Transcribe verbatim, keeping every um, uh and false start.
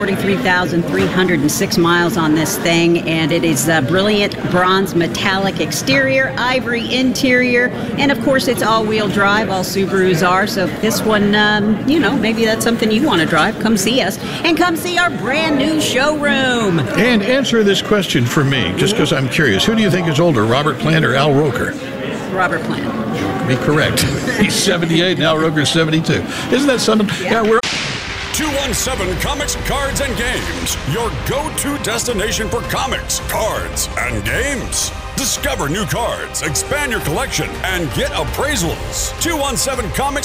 forty-three thousand three hundred six miles on this thing, and it is a brilliant bronze metallic exterior, ivory interior, and of course it's all-wheel drive. All Subarus are. So if this one, um, you know, maybe that's something you want to drive, come see us and come see our brand new showroom. And answer this question for me, just because I'm curious. Who do you think is older, Robert Plant or Al Roker? Robert Plant. Be correct. He's seventy-eight and Al Roker's seventy-two. Isn't that something? Yeah, yeah we're two one seven Comics, Cards, and Games, your go-to destination for comics, cards, and games. Discover new cards, expand your collection, and get appraisals. two one seven Comics,